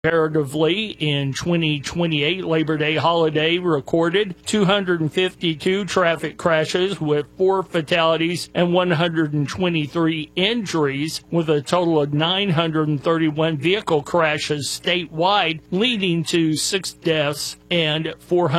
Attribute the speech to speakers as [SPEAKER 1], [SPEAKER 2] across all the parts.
[SPEAKER 1] Comparatively, in 2028 Labor Day holiday recorded 252 traffic crashes with 4 fatalities and 123 injuries, with a total of 931 vehicle crashes statewide, leading to 6 deaths and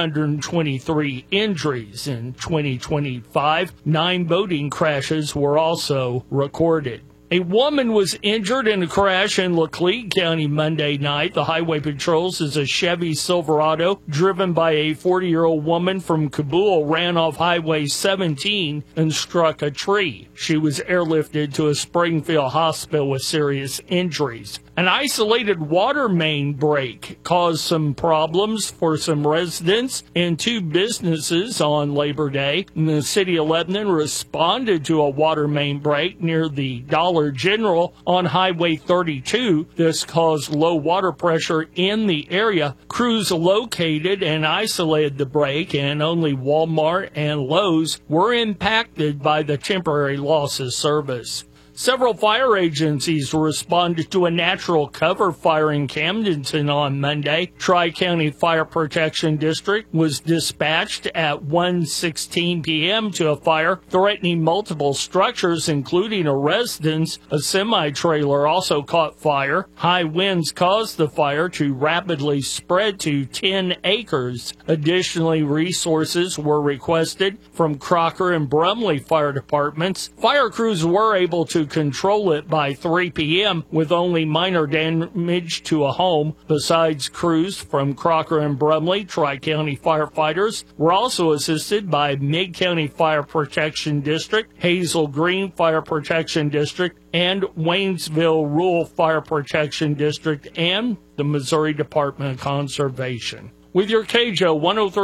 [SPEAKER 1] 423 injuries. In 2025, 9 boating crashes were also recorded. A woman was injured in a crash in Laclede County Monday night. The highway patrol says a Chevy Silverado driven by a 40-year-old woman from Kabul ran off Highway 17 and struck a tree. She was airlifted to a Springfield hospital with serious injuries. An isolated water main break caused some problems for some residents and 2 businesses on Labor Day. And the city of Lebanon responded to a water main break near the Dollar General on Highway 32. This caused low water pressure in the area. Crews located and isolated the break, and only Walmart and Lowe's were impacted by the temporary loss of service. Several fire agencies responded to a natural cover fire in Camdenton on Monday. Tri-County Fire Protection District was dispatched at 1:16 p.m. to a fire threatening multiple structures, including a residence. A semi-trailer also caught fire. High winds caused the fire to rapidly spread to 10 acres. Additionally, resources were requested from Crocker and Brumley fire departments. Fire crews were able to control it by 3 p.m. with only minor damage to a home. Besides crews from Crocker and Brumley, Tri-County firefighters were also assisted by Mid-County Fire Protection District, Hazel Green Fire Protection District, and Waynesville Rural Fire Protection District, and the Missouri Department of Conservation. With your KJO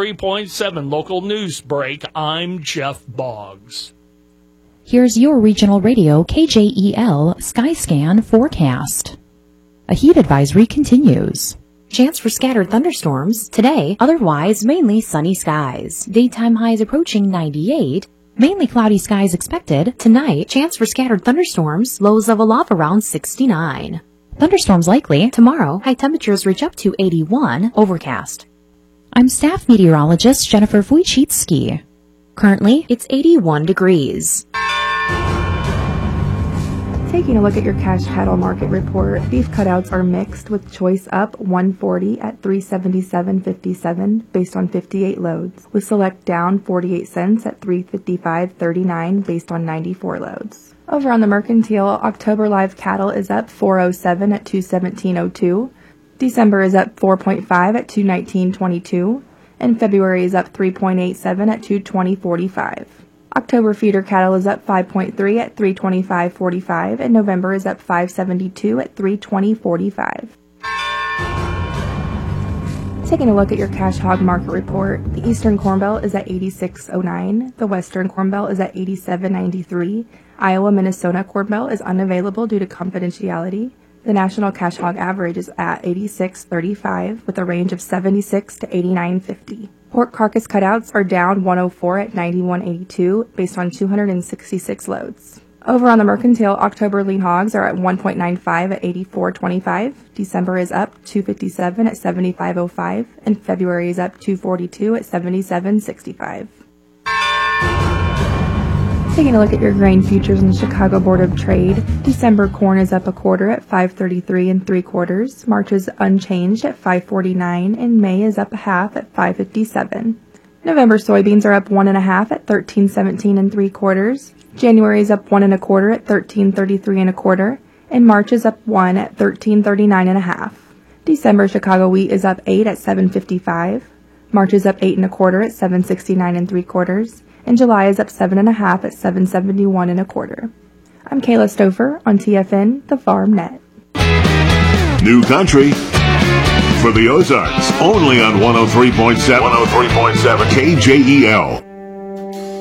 [SPEAKER 1] 103.7 local news break, I'm Jeff Boggs.
[SPEAKER 2] Here's your regional radio KJEL Skyscan forecast. A heat advisory continues. Chance for scattered thunderstorms today, otherwise mainly sunny skies. Daytime highs approaching 98. Mainly cloudy skies expected. Tonight, chance for scattered thunderstorms, lows level off around 69. Thunderstorms likely. Tomorrow, high temperatures reach up to 81, overcast. I'm staff meteorologist Jennifer Wojcicki. Currently, it's 81 degrees.
[SPEAKER 3] Taking a look at your cash cattle market report, beef cutouts are mixed with choice up 140 at $377.57 based on 58 loads, with select down 48 cents at $355.39 based on 94 loads. Over on the mercantile, October live cattle is up 407 at $217.02, December is up 4.5 at $219.22, and February is up 3.87 at $220.45. October feeder cattle is up 5.3 at $325.45, and November is up 5.72 at $320.45. Taking a look at your cash hog market report, the Eastern Corn Belt is at 86.09, the Western Corn Belt is at 87.93, Iowa-Minnesota Corn Belt is unavailable due to confidentiality. The national cash hog average is at 86.35 with a range of 76 to 89.50. Pork carcass cutouts are down 104 at 91.82 based on 266 loads. Over on the mercantile, October lean hogs are at 1.95 at 84.25. December is up 257 at 75.05, and February is up 242 at 77.65. Taking a look at your grain futures in the Chicago Board of Trade, December corn is up a quarter at 5.33 3/4. March is unchanged at 5.49, and May is up a half at 5.57. November soybeans are up 1 1/2 at 13.17 3/4. January is up 1 1/4 at 13.33 1/4, and March is up 1 at 13.39 1/2. December Chicago wheat is up 8 at 7.55. March is up 8 1/4 at 7.69 3/4. And July is up 7 1/2 at 7.71 1/4. I'm Kayla Stouffer on TFN, the Farm Net.
[SPEAKER 4] New country for the Ozarks, only on 103.7 KJEL.